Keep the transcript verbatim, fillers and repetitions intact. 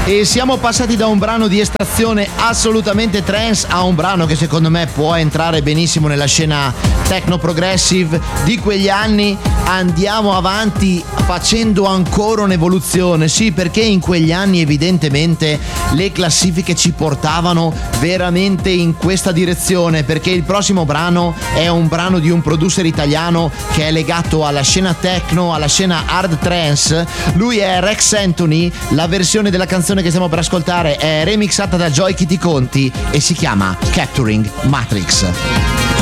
E siamo passati da un brano di estrazione assolutamente trance a un brano che secondo me può entrare benissimo nella scena techno progressive di quegli anni. Andiamo avanti facendo ancora un'evoluzione, sì, perché in quegli anni evidentemente le classifiche ci portavano veramente in questa direzione, perché il prossimo brano è un brano di un producer italiano che è legato alla scena techno, alla scena hard trance. Lui è Rex Anthony, la versione della canzone che stiamo per ascoltare è remixata da Joy Kitty Conti e si chiama Capturing Matrix.